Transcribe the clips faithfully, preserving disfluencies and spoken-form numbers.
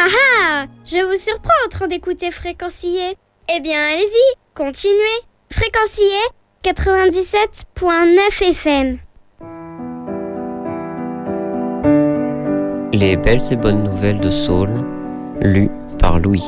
Ah, je vous surprends en train d'écouter Fréquencier. Eh bien, allez-y, continuez. Fréquencier quatre-vingt-dix-sept virgule neuf F M. Les belles et bonnes nouvelles de Saul, lues par Louis.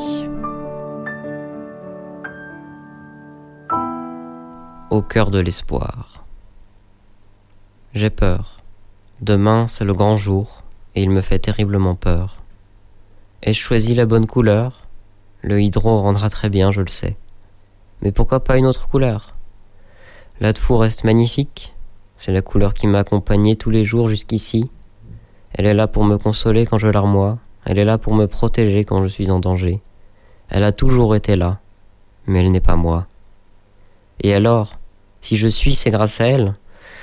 Au cœur de l'espoir. J'ai peur. Demain, c'est le grand jour, et il me fait terriblement peur. Ai-je choisi la bonne couleur ? Le hydro rendra très bien, je le sais. Mais pourquoi pas une autre couleur ? La Tfou reste magnifique. C'est la couleur qui m'a accompagné tous les jours jusqu'ici. Elle est là pour me consoler quand je larmoie. Elle est là pour me protéger quand je suis en danger. Elle a toujours été là, mais elle n'est pas moi. Et alors, si je suis, c'est grâce à elle.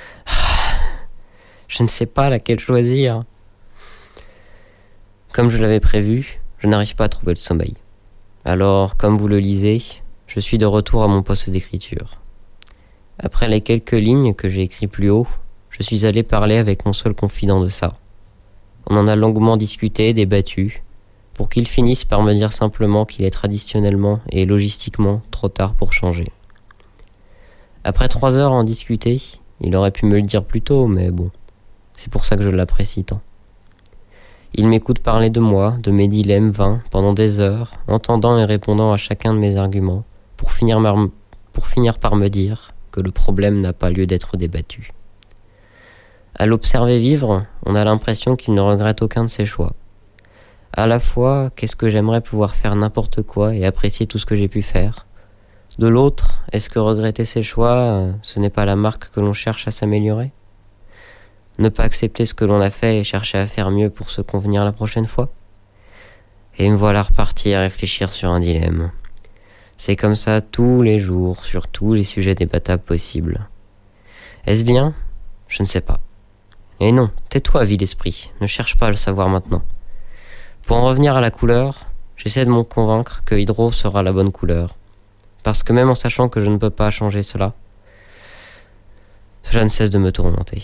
Je ne sais pas laquelle choisir. Comme je l'avais prévu, je n'arrive pas à trouver le sommeil. Alors, comme vous le lisez, je suis de retour à mon poste d'écriture. Après les quelques lignes que j'ai écrites plus haut, je suis allé parler avec mon seul confident de ça. On en a longuement discuté, débattu, pour qu'il finisse par me dire simplement qu'il est traditionnellement et logistiquement trop tard pour changer. Après trois heures à en discuter, il aurait pu me le dire plus tôt, mais bon, c'est pour ça que je l'apprécie tant. Il m'écoute parler de moi, de mes dilemmes vains, pendant des heures, entendant et répondant à chacun de mes arguments, pour finir, mar- pour finir par me dire que le problème n'a pas lieu d'être débattu. À l'observer vivre, on a l'impression qu'il ne regrette aucun de ses choix. À la fois, qu'est-ce que j'aimerais pouvoir faire n'importe quoi et apprécier tout ce que j'ai pu faire ? De l'autre, est-ce que regretter ses choix, ce n'est pas la marque que l'on cherche à s'améliorer ? Ne pas accepter ce que l'on a fait et chercher à faire mieux pour se convenir la prochaine fois ? Et me voilà reparti à réfléchir sur un dilemme. C'est comme ça tous les jours, sur tous les sujets débattables possibles. Est-ce bien ? Je ne sais pas. Et non, tais-toi, vil esprit, ne cherche pas à le savoir maintenant. Pour en revenir à la couleur, j'essaie de me convaincre que hydro sera la bonne couleur. Parce que même en sachant que je ne peux pas changer cela, cela ne cesse de me tourmenter.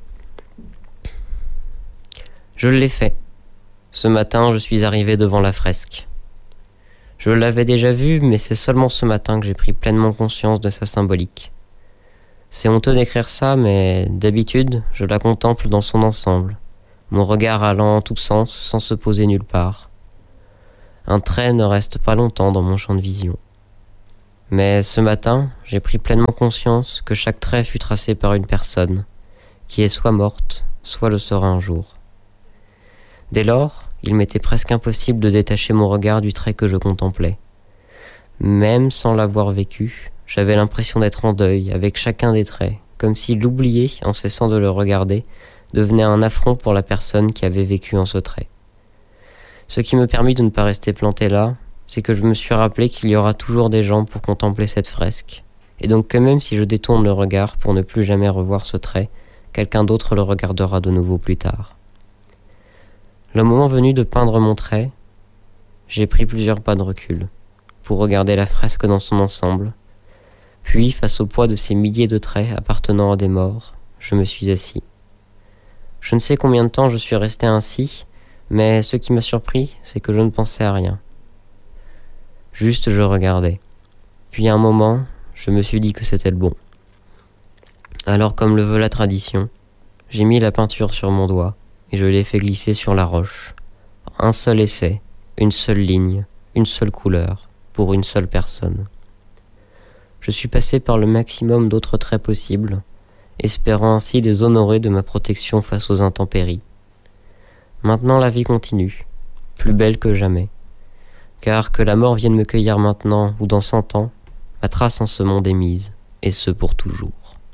Je l'ai fait. Ce matin, je suis arrivé devant la fresque. Je l'avais déjà vue, mais c'est seulement ce matin que j'ai pris pleinement conscience de sa symbolique. C'est honteux d'écrire ça, mais d'habitude, je la contemple dans son ensemble, mon regard allant en tous sens sans se poser nulle part. Un trait ne reste pas longtemps dans mon champ de vision. Mais ce matin, j'ai pris pleinement conscience que chaque trait fut tracé par une personne, qui est soit morte, soit le sera un jour. Dès lors, il m'était presque impossible de détacher mon regard du trait que je contemplais. Même sans l'avoir vécu, j'avais l'impression d'être en deuil avec chacun des traits, comme si l'oublier, en cessant de le regarder, devenait un affront pour la personne qui avait vécu en ce trait. Ce qui me permit de ne pas rester planté là, c'est que je me suis rappelé qu'il y aura toujours des gens pour contempler cette fresque, et donc que même si je détourne le regard pour ne plus jamais revoir ce trait, quelqu'un d'autre le regardera de nouveau plus tard. Le moment venu de peindre mon trait, j'ai pris plusieurs pas de recul, pour regarder la fresque dans son ensemble, puis, face au poids de ces milliers de traits appartenant à des morts, je me suis assis. Je ne sais combien de temps je suis resté ainsi, mais ce qui m'a surpris, c'est que je ne pensais à rien. Juste je regardais. Puis à un moment, je me suis dit que c'était le bon. Alors, comme le veut la tradition, j'ai mis la peinture sur mon doigt et je l'ai fait glisser sur la roche. Un seul essai, une seule ligne, une seule couleur, pour une seule personne. Je suis passé par le maximum d'autres traits possibles, espérant ainsi les honorer de ma protection face aux intempéries. Maintenant la vie continue, plus belle que jamais, car que la mort vienne me cueillir maintenant ou dans cent ans, ma trace en ce monde est mise, et ce pour toujours.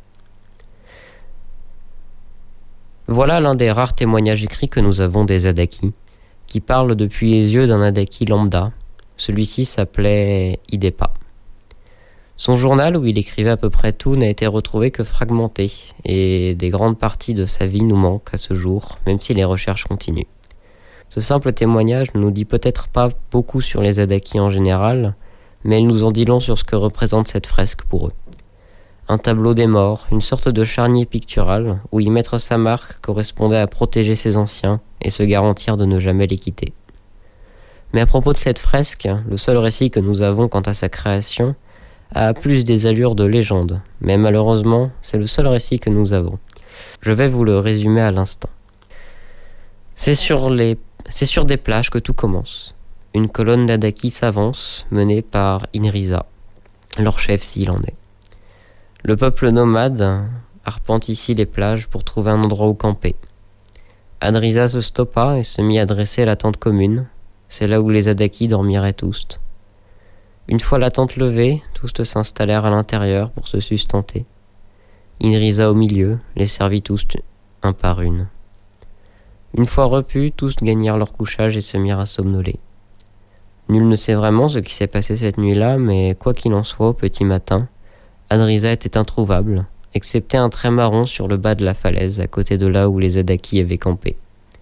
Voilà l'un des rares témoignages écrits que nous avons des Adaki, qui parlent depuis les yeux d'un Adaki lambda. Celui-ci s'appelait Idepa. Son journal, où il écrivait à peu près tout, n'a été retrouvé que fragmenté, et des grandes parties de sa vie nous manquent à ce jour, même si les recherches continuent. Ce simple témoignage ne nous dit peut-être pas beaucoup sur les Adaki en général, mais il nous en dit long sur ce que représente cette fresque pour eux. Un tableau des morts, une sorte de charnier pictural, où y mettre sa marque correspondait à protéger ses anciens et se garantir de ne jamais les quitter. Mais à propos de cette fresque, le seul récit que nous avons quant à sa création a plus des allures de légende, mais malheureusement, c'est le seul récit que nous avons. Je vais vous le résumer à l'instant. C'est sur, les... c'est sur des plages que tout commence. Une colonne d'Adaki s'avance, menée par Inrisa, leur chef s'il en est. Le peuple nomade arpente ici les plages pour trouver un endroit où camper. Adrisa se stoppa et se mit à dresser la tente commune. C'est là où les Adaki dormiraient tous. Une fois la tente levée, tous s'installèrent à l'intérieur pour se sustenter. Inrisa au milieu les servit tous un par une. Une fois repus, tous gagnèrent leur couchage et se mirent à somnoler. Nul ne sait vraiment ce qui s'est passé cette nuit-là, mais quoi qu'il en soit, au petit matin, Adrisa était introuvable, excepté un trait marron sur le bas de la falaise, à côté de là où les Adaki avaient campé.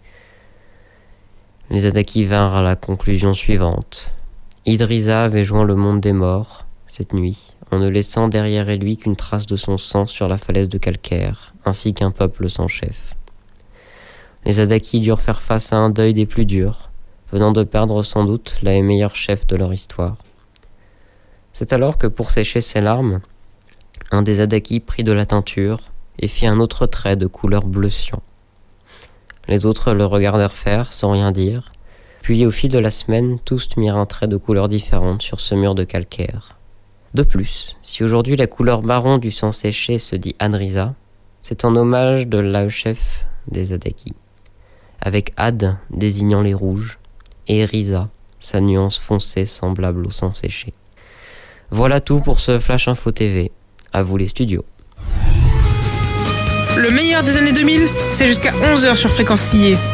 Les Adaki vinrent à la conclusion suivante. Idrisa avait joint le monde des morts, cette nuit, en ne laissant derrière lui qu'une trace de son sang sur la falaise de calcaire, ainsi qu'un peuple sans chef. Les Adaki durent faire face à un deuil des plus durs, venant de perdre sans doute l'un des meilleurs chefs de leur histoire. C'est alors que, pour sécher ses larmes, un des Adaki prit de la teinture et fit un autre trait de couleur bleu cyan. Les autres le regardèrent faire, sans rien dire, puis au fil de la semaine, tous mirent un trait de couleur différente sur ce mur de calcaire. De plus, si aujourd'hui la couleur marron du sang séché se dit Adrisa, c'est en hommage de la chef des Adaki, avec Ad désignant les rouges, et Risa, sa nuance foncée semblable au sang séché. Voilà tout pour ce Flash Info T V. À vous les studios. Le meilleur des années deux mille, c'est jusqu'à onze heures sur Fréquence Sillé.